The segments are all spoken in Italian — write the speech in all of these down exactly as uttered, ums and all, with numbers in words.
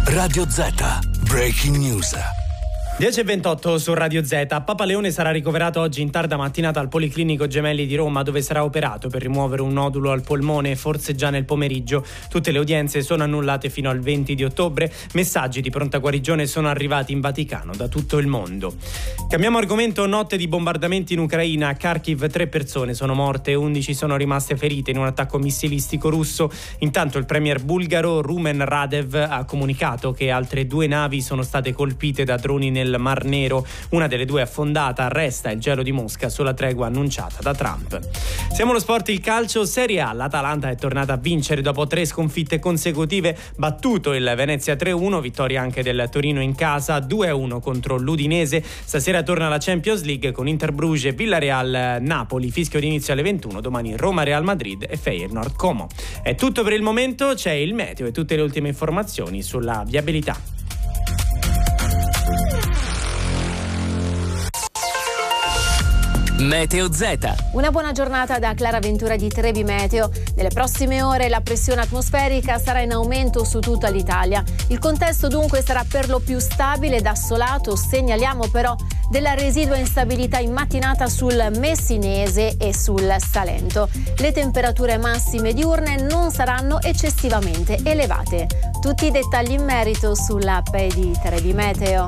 Radio Z, Breaking News. dieci e ventotto su Radio Z. Papa Leone sarà ricoverato oggi in tarda mattinata al Policlinico Gemelli di Roma, dove sarà operato per rimuovere un nodulo al polmone, forse già nel pomeriggio. Tutte le udienze sono annullate fino al venti di ottobre. Messaggi di pronta guarigione sono arrivati in Vaticano da tutto il mondo. Cambiamo argomento. Notte di bombardamenti in Ucraina. A Kharkiv tre persone sono morte, undici sono rimaste ferite in un attacco missilistico russo. Intanto il premier bulgaro Rumen Radev ha comunicato che altre due navi sono state colpite da droni nel Mar Nero. Una delle due affondata. Resta il gelo di Mosca sulla tregua annunciata da Trump. Siamo allo sport, il calcio. Serie A. L'Atalanta è tornata a vincere dopo tre sconfitte consecutive. Battuto il Venezia tre a uno, vittoria anche del Torino in casa due a uno contro l'Udinese. Stasera torna la Champions League con Inter Bruges, Villarreal, Napoli. Fischio d'inizio alle ventuno. Domani Roma, Real Madrid e Feyenoord Como. È tutto per il momento. C'è il meteo e tutte le ultime informazioni sulla viabilità. Meteo Z. Una buona giornata da Clara Ventura di Trebi Meteo. Nelle prossime ore la pressione atmosferica sarà in aumento su tutta l'Italia. Il contesto dunque sarà per lo più stabile ed assolato. Segnaliamo però della residua instabilità in mattinata sul Messinese e sul Salento. Le temperature massime diurne non saranno eccessivamente elevate. Tutti i dettagli in merito sull'app di Trebi Meteo.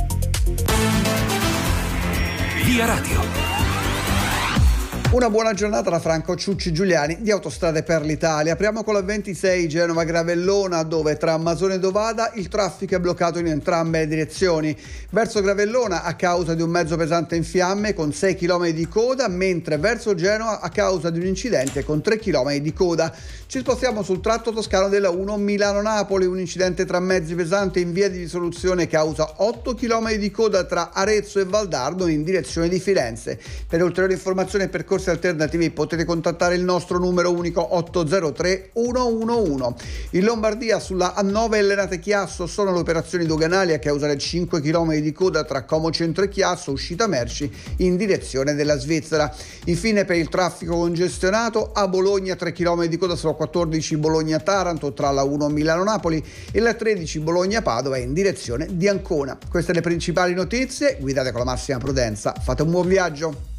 Via Radio. Una buona giornata da Franco Ciucci Giuliani di Autostrade per l'Italia. Apriamo con la ventisei Genova-Gravellona, dove tra Masone e Dovada il traffico è bloccato in entrambe le direzioni. Verso Gravellona a causa di un mezzo pesante in fiamme con sei chilometri di coda, mentre verso Genova a causa di un incidente con tre chilometri di coda. Ci spostiamo sul tratto toscano della uno Milano-Napoli, un incidente tra mezzi pesante in via di risoluzione causa otto chilometri di coda tra Arezzo e Valdarno in direzione di Firenze. Per ulteriori informazioni e percorsi alternativi potete contattare il nostro numero unico otto zero tre uno uno uno. In Lombardia sulla A nove Ellenate Chiasso sono le operazioni doganali a causare cinque chilometri di coda tra Como Centro e Chiasso, uscita merci in direzione della Svizzera. Infine per il traffico congestionato a Bologna tre chilometri di coda sulla quattordici Bologna-Taranto tra la uno Milano-Napoli e la tredici Bologna-Padova in direzione di Ancona. Queste le principali notizie, guidate con la massima prudenza, fate un buon viaggio.